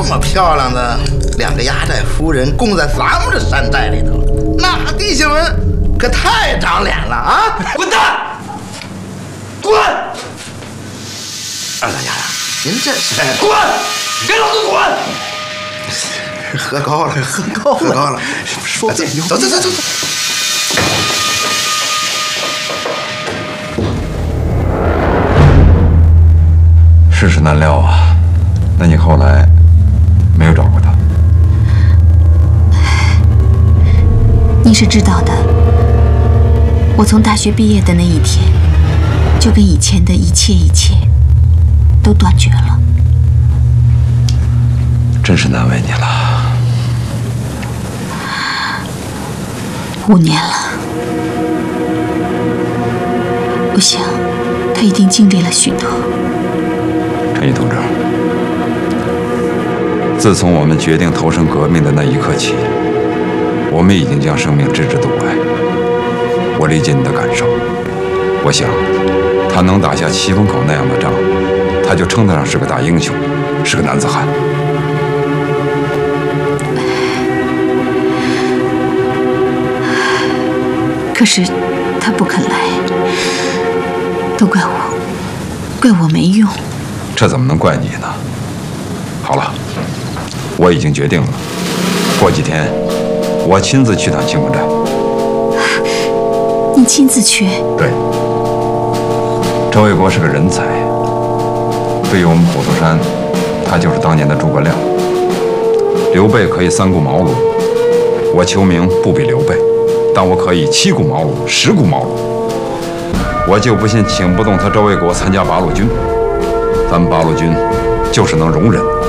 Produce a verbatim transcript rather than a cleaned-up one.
么漂亮的两个压寨夫人供在咱们这山寨里头，那弟兄们可太长脸了啊！ 滚蛋！滚！ 二大家呀，您这是滚！给老子滚！ 喝高了，喝高了，喝高了，说这牛，走走走走走。 世事难料啊，那你后来没有找过他？ 你是知道的，我从大学毕业的那一天，就跟以前的一切一切都断绝了。 真是难为你了。 五年了，我想他一定经历了许多。 陈毅同志，自从我们决定投身革命的那一刻起，我们已经将生命置之度外。我理解你的感受，我想他能打下七风口那样的仗，他就称得上是个大英雄，是个男子汉。 可是他不肯来，都怪我，怪我没用。 这怎么能怪你呢？好了，我已经决定了，过几天我亲自去趟清风寨。 你亲自去？ 对，周卫国是个人才，对于我们普陀山，他就是当年的诸葛亮。刘备可以三顾茅庐，我邱明不比刘备，但我可以七顾茅庐，十顾茅庐。我就不信请不动他周卫国参加八路军，咱们八路军就是能容忍